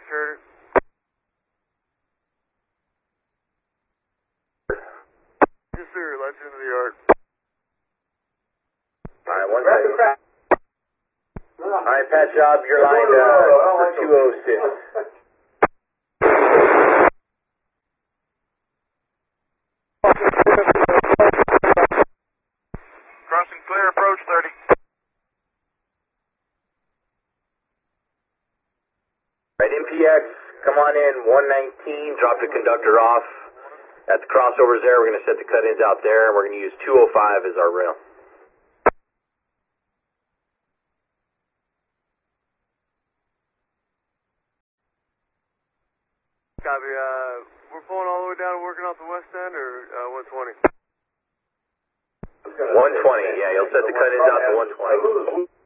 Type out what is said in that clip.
heard it. Yes, sir. Lights into the yard. Alright, 1 second. Alright, Pat Job, you're lined for 206. Crossing clear, approach 30. Alright, MPX, come on in, 119, drop the conductor off. At the crossovers there, we're going to set the cut-ins out there, and we're going to use 205 as our rail. Copy. We're pulling all the way down and working off the west end, or 120? 120, yeah, you'll set the cut-ins out to 120.